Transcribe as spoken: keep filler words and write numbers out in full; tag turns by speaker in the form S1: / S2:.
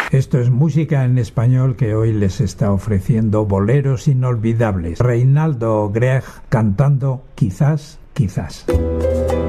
S1: Esto es música en español que hoy les está ofreciendo boleros inolvidables. Reinaldo Greg cantando Quizás, quizás.